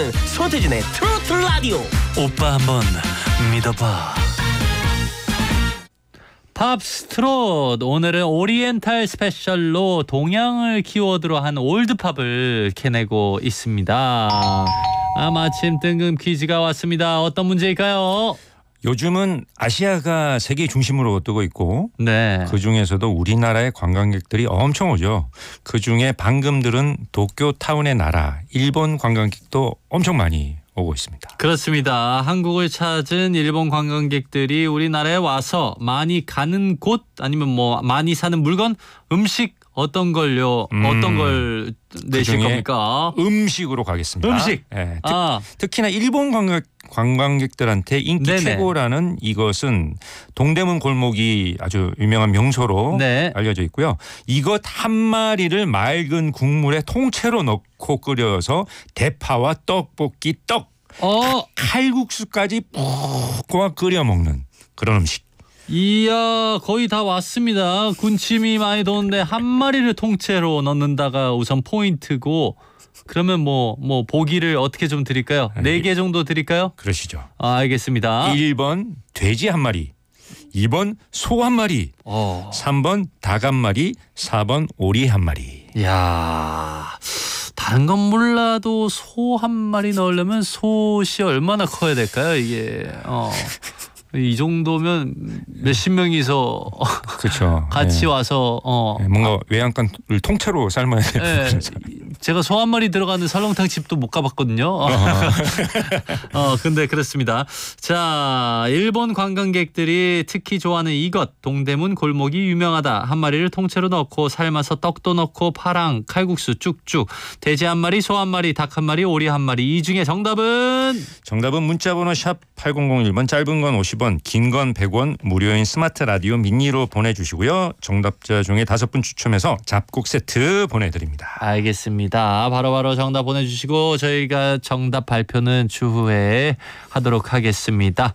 진행하는 소태진의 트로트 라디오. 오빠 한번 믿어봐. 팝스트롯, 오늘은 오리엔탈 스페셜로 동양을 키워드로 한 올드팝을 캐내고 있습니다. 마침 뜬금 퀴즈가 왔습니다. 어떤 문제일까요? 요즘은 아시아가 세계 중심으로 뜨고 있고 네. 그중에서도 우리나라의 관광객들이 엄청 오죠. 그중에 방금 들은 도쿄타운의 나라 일본 관광객도 엄청 많이 오고 있습니다. 그렇습니다. 한국을 찾은 일본 관광객들이 우리나라에 와서 많이 가는 곳 아니면 뭐 많이 사는 물건, 음식 어떤 걸요? 어떤 걸 내실 그중에 겁니까? 음식으로 가겠습니다. 음식. 네, 특히나 일본 관광객들한테 인기 네네. 최고라는 이것은 동대문 골목이 아주 유명한 명소로 네. 알려져 있고요. 이것 한 마리를 맑은 국물에 통째로 넣고 끓여서 대파와 떡볶이, 칼국수까지 푹 끓여 먹는 그런 음식. 이야, 거의 다 왔습니다. 군침이 많이 도는데 한 마리를 통째로 넣는다가 우선 포인트고, 그러면 뭐 보기를 어떻게 좀 드릴까요? 4개 정도 드릴까요? 그러시죠. 알겠습니다. 1번 돼지 한 마리, 2번 소 한 마리, 3번 닭 한 마리, 4번 오리 한 마리. 이야, 다른 건 몰라도 소 한 마리 넣으려면 솥이 얼마나 커야 될까요? 이게 이 정도면 몇십 명이서 그렇죠. 같이 와서 뭔가 외양간을 통째로 삶아야 돼요. 제가 소 한 마리 들어가는 설렁탕 집도 못 가봤거든요. 근데 그렇습니다. 자, 일본 관광객들이 특히 좋아하는 이것, 동대문 골목이 유명하다. 한 마리를 통째로 넣고 삶아서 떡도 넣고 파랑, 칼국수 쭉쭉. 돼지 한 마리, 소 한 마리, 닭 한 마리, 오리 한 마리. 이 중에 정답은 문자번호 샵 8001번, 짧은 건 50원, 긴 건 100원, 무료인 스마트 라디오 미니로 보내주시고요. 정답자 중에 5분 추첨해서 잡곡 세트 보내드립니다. 알겠습니다. 바로바로 정답 보내주시고 저희가 정답 발표는 추후에 하도록 하겠습니다.